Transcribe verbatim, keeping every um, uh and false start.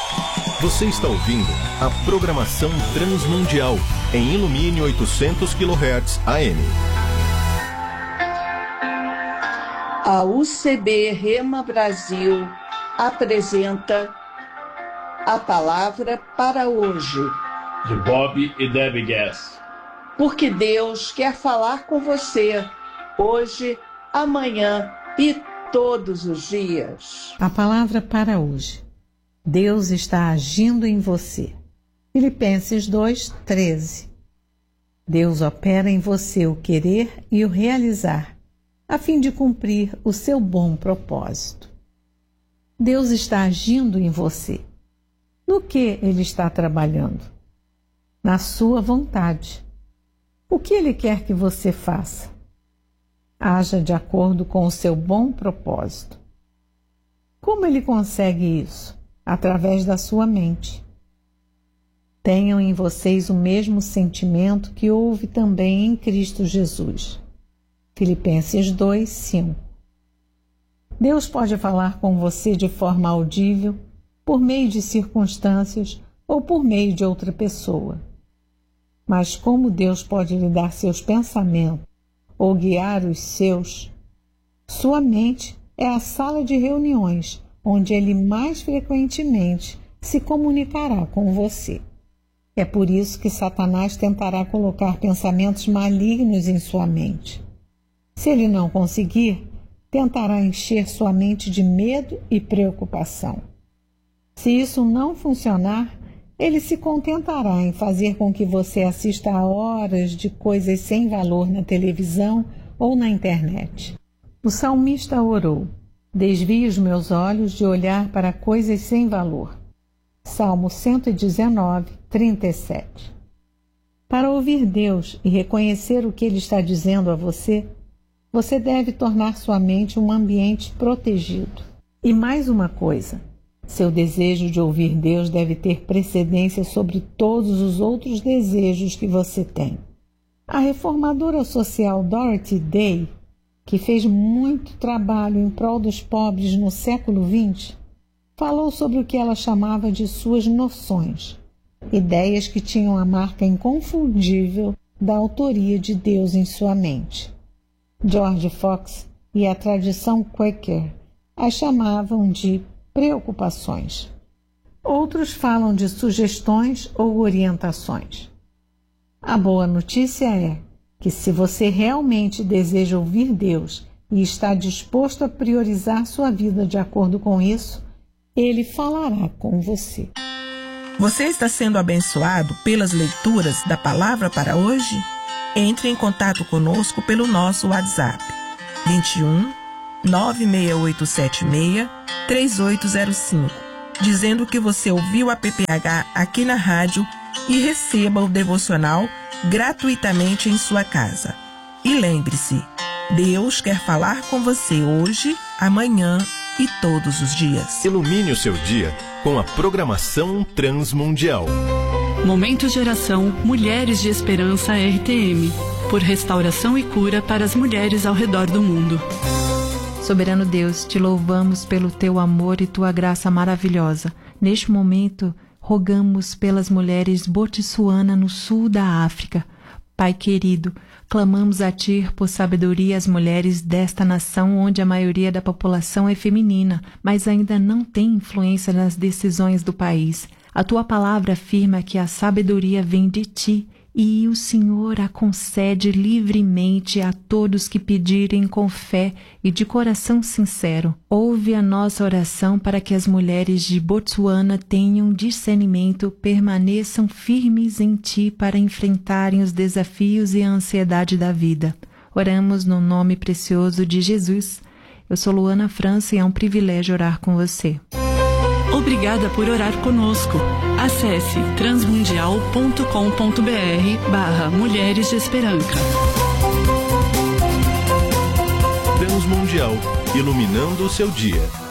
Você está ouvindo a programação Transmundial em Ilumine oitocentos quilohertz A M. A U C B Rema Brasil apresenta a palavra para hoje. De Bob e Debbie Gass. Porque Deus quer falar com você hoje, amanhã e todos os dias. A palavra para hoje. Deus está agindo em você. Filipenses dois, treze. Deus opera em você o querer e o realizar, a fim de cumprir o seu bom propósito. Deus está agindo em você. No que Ele está trabalhando? Na sua vontade. O que Ele quer que você faça? Haja de acordo com o seu bom propósito. Como Ele consegue isso? Através da sua mente. Tenham em vocês o mesmo sentimento que houve também em Cristo Jesus. Filipenses dois, cinco. Deus pode falar com você de forma audível, por meio de circunstâncias ou por meio de outra pessoa. Mas como Deus pode lhe dar seus pensamentos ou guiar os seus? Sua mente é a sala de reuniões onde Ele mais frequentemente se comunicará com você. É por isso que Satanás tentará colocar pensamentos malignos em sua mente. Se ele não conseguir, tentará encher sua mente de medo e preocupação. Se isso não funcionar, ele se contentará em fazer com que você assista a horas de coisas sem valor na televisão ou na internet. O salmista orou: desvie os meus olhos de olhar para coisas sem valor. Salmo cento e dezenove, trinta e sete. Para ouvir Deus e reconhecer o que Ele está dizendo a você, você deve tornar sua mente um ambiente protegido. E mais uma coisa, seu desejo de ouvir Deus deve ter precedência sobre todos os outros desejos que você tem. A reformadora social Dorothy Day, que fez muito trabalho em prol dos pobres no século vinte, falou sobre o que ela chamava de suas noções, ideias que tinham a marca inconfundível da autoria de Deus em sua mente. George Fox e a tradição Quaker as chamavam de preocupações. Outros falam de sugestões ou orientações. A boa notícia é que se você realmente deseja ouvir Deus e está disposto a priorizar sua vida de acordo com isso, Ele falará com você. Você está sendo abençoado pelas leituras da palavra para hoje? Entre em contato conosco pelo nosso WhatsApp vinte e um, nove seis oito sete seis, três oito zero cinco, dizendo que você ouviu a P P H aqui na rádio e receba o devocional gratuitamente em sua casa. E lembre-se, Deus quer falar com você hoje, amanhã e todos os dias. Ilumine o seu dia com a programação Transmundial. Momento de oração Mulheres de Esperança R T M, por restauração e cura para as mulheres ao redor do mundo. Soberano Deus, te louvamos pelo teu amor e tua graça maravilhosa. Neste momento, rogamos pelas mulheres Botsuana no sul da África. Pai querido, clamamos a ti por sabedoria às mulheres desta nação onde a maioria da população é feminina, mas ainda não tem influência nas decisões do país. A tua palavra afirma que a sabedoria vem de ti e o Senhor a concede livremente a todos que pedirem com fé e de coração sincero. Ouve a nossa oração para que as mulheres de Botsuana tenham discernimento, permaneçam firmes em ti para enfrentarem os desafios e a ansiedade da vida. Oramos no nome precioso de Jesus. Eu sou Luana França e é um privilégio orar com você. Obrigada por orar conosco. Acesse transmundial ponto com ponto br barra Mulheres de Esperança. Transmundial, iluminando o seu dia.